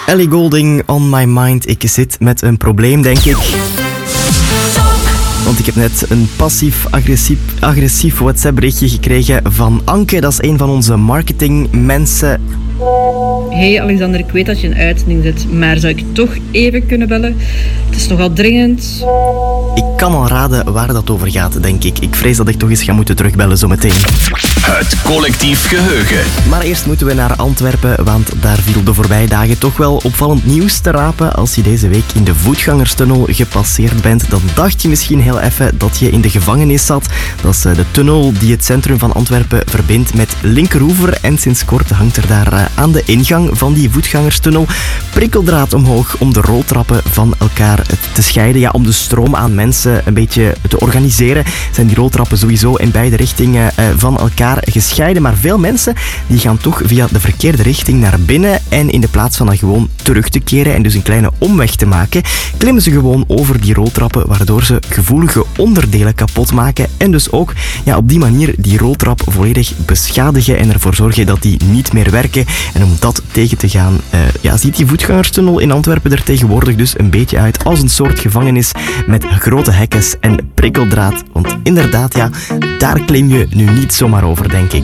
Ellie Goulding, On My Mind. Ik zit met een probleem, denk ik. Want ik heb net een passief-agressief WhatsApp-berichtje gekregen van Anke. Dat is een van onze marketingmensen. Hey Alexander, ik weet dat je in uitzending zit, maar zou ik toch even kunnen bellen? Het is nogal dringend. Ik kan al raden waar dat over gaat, denk ik. Ik vrees dat ik toch eens ga moeten terugbellen zometeen. Het collectief geheugen. Maar eerst moeten we naar Antwerpen, want daar viel de voorbije dagen toch wel opvallend nieuws te rapen. Als je deze week in de voetgangerstunnel gepasseerd bent, dan dacht je misschien heel even dat je in de gevangenis zat. Dat is de tunnel die het centrum van Antwerpen verbindt met Linkeroever. En sinds kort hangt er daar aan de ingang van die voetgangerstunnel prikkeldraad omhoog om de roltrappen van elkaar te scheiden. Ja, om de stroom aan mensen een beetje te organiseren, zijn die roltrappen sowieso in beide richtingen van elkaar gescheiden. Maar veel mensen die gaan toch via de verkeerde richting naar binnen en in de plaats van dan gewoon terug te keren en dus een kleine omweg te maken, klimmen ze gewoon over die roltrappen, waardoor ze gevoelige onderdelen kapot maken en dus ook op die manier die roltrap volledig beschadigen en ervoor zorgen dat die niet meer werken. En om dat tegen te gaan, ziet die voetgangerstunnel in Antwerpen er tegenwoordig dus een beetje uit als een soort gevangenis met grote hekkens en prikkeldraad. Want inderdaad, daar klim je nu niet zomaar over, denk ik.